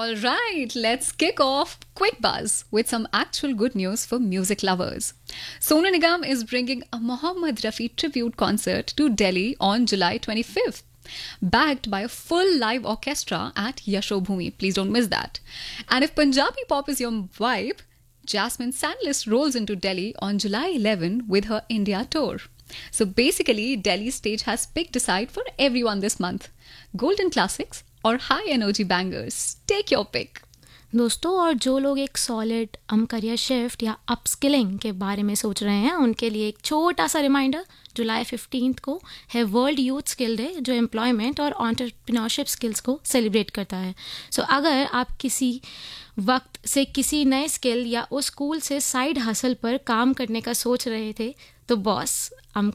All right, let's kick off Quick Buzz with some actual good news for music lovers. Sonu Nigam is bringing a Mohammad Rafi tribute concert to Delhi on July 25th, backed by a full live orchestra at Yashobhumi. Please don't miss that. And if Punjabi pop is your vibe, Jasmine Sandless rolls into Delhi on July 11 with her India tour. So basically, Delhi's stage has picked a side for everyone this month. Golden classics और high energy bangers, take your pick. दोस्तों, और जो लोग एक solid career shift या upskilling के बारे में सोच रहे हैं, उनके लिए एक छोटा सा रिमाइंडर, जुलाई 15 को है वर्ल्ड यूथ स्किल डे, जो एम्प्लॉयमेंट और एंटरप्रेन्योरशिप स्किल्स को सेलिब्रेट करता है। सो अगर आप किसी वक्त से किसी नए स्किल या उस स्कूल से साइड हसल पर काम करने का सोच रहे थे, तो बॉस,